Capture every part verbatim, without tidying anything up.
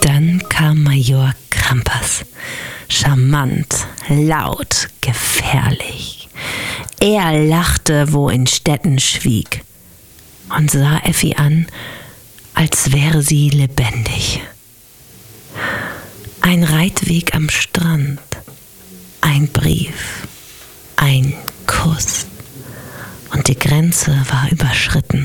Dann kam Major Krampas. Charmant, laut, gefährlich. Er lachte, wo Innstetten schwieg, und sah Effi an, als wäre sie lebendig. Ein Reitweg am Strand, ein Brief, ein Kuss, und die Grenze war überschritten.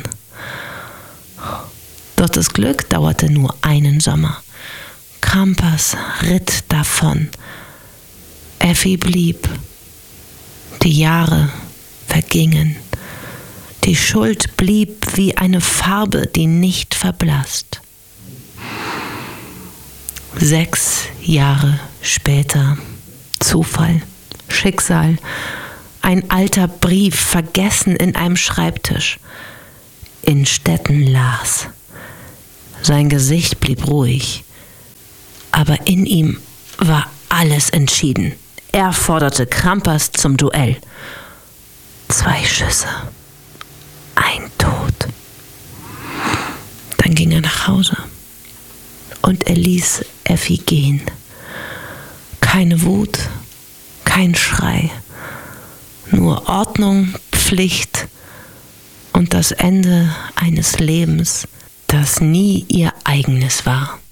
Doch das Glück dauerte nur einen Sommer. Krampas ritt davon. Effi blieb. Die Jahre vergingen. Die Schuld blieb wie eine Farbe, die nicht verblasst. Sechs Jahre später. Zufall, Schicksal, ein alter Brief, vergessen in einem Schreibtisch. Innstetten las. Sein Gesicht blieb ruhig, aber in ihm war alles entschieden. Er forderte Krampas zum Duell. Zwei Schüsse, ein Tod. Dann ging er nach Hause und er ließ Effi gehen. Keine Wut, kein Schrei, nur Ordnung, Pflicht und das Ende eines Lebens, das nie ihr eigenes war.